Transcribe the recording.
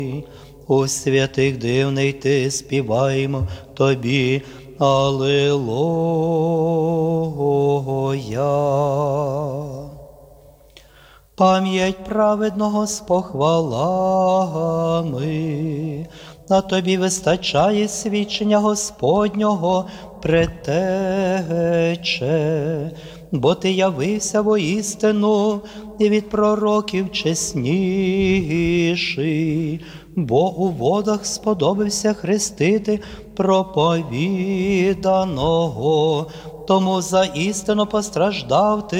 У святих дивний ти співаємо тобі. Алілуя. Пам'ять праведного з похвалами, на тобі вистачає свідчення Господнього претече, бо ти явився воістину і від пророків чесніший, бо у водах сподобався хрестити проповіданого, тому за істину постраждав ти